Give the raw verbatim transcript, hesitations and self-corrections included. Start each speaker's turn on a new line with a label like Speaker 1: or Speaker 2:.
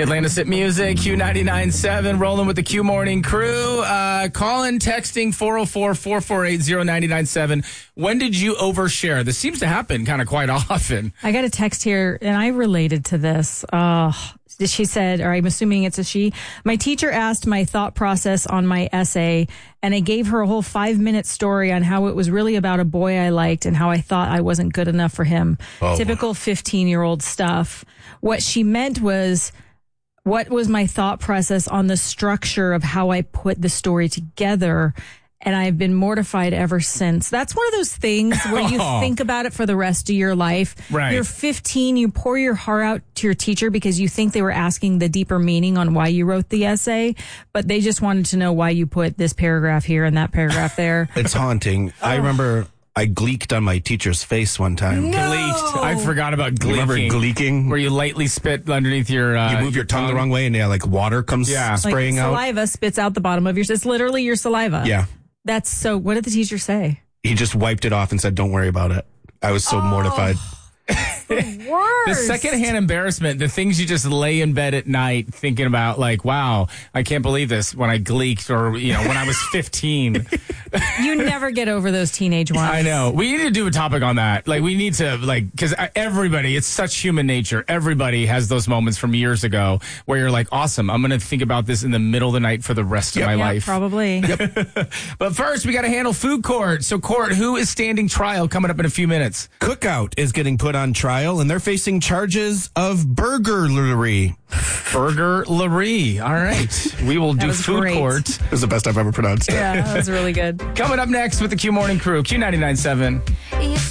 Speaker 1: Atlantis Hit Music, Q ninety-nine point seven, rolling with the Q Morning Crew. Uh, calling, texting four oh four, four four eight, oh nine nine seven. When did you overshare? This seems to happen kind of quite often.
Speaker 2: I got a text here, and I related to this. Uh, she said, or I'm assuming it's a she, my teacher asked my thought process on my essay, and I gave her a whole five-minute story on how it was really about a boy I liked and how I thought I wasn't good enough for him. Oh. Typical fifteen-year-old stuff. What she meant was, what was my thought process on the structure of how I put the story together? And I've been mortified ever since. That's one of those things where you oh. think about it for the rest of your life.
Speaker 1: Right.
Speaker 2: You're fifteen, you pour your heart out to your teacher because you think they were asking the deeper meaning on why you wrote the essay, but they just wanted to know why you put this paragraph here and that paragraph there.
Speaker 3: It's haunting. oh. I remember I gleeked on my teacher's face one time.
Speaker 2: No.
Speaker 1: Gleeked. I forgot about gleeking.
Speaker 3: Remember gleeking?
Speaker 1: Where you lightly spit underneath your... Uh,
Speaker 3: you move your, your tongue, tongue the wrong way and yeah, like water comes yeah. spraying
Speaker 2: like
Speaker 3: out.
Speaker 2: Saliva spits out the bottom of your... It's literally your saliva.
Speaker 3: Yeah.
Speaker 2: That's so... What did the teacher say?
Speaker 3: He just wiped it off and said, don't worry about it. I was so oh. mortified.
Speaker 2: The worst.
Speaker 1: The secondhand embarrassment, the things you just lay in bed at night thinking about, like, wow, I can't believe this when I gleeked, or, you know, when I was fifteen.
Speaker 2: You never get over those teenage ones.
Speaker 1: I know. We need to do a topic on that. Like, we need to, like, because everybody, it's such human nature. Everybody has those moments from years ago where you're like, awesome, I'm going to think about this in the middle of the night for the rest
Speaker 3: yep.
Speaker 1: of my
Speaker 2: yeah,
Speaker 1: life.
Speaker 2: Probably.
Speaker 1: Yep. But first, we got to handle food court. So, Court, who is standing trial coming up in a few minutes?
Speaker 3: Cookout is getting put on trial, and they're facing charges of burglary.
Speaker 1: Burglary. All right. We will do food
Speaker 2: great.
Speaker 1: court.
Speaker 3: It was the best I've ever pronounced it.
Speaker 2: Yeah, that was really good.
Speaker 1: Coming up next with the Q Morning Crew, Q ninety-nine point seven.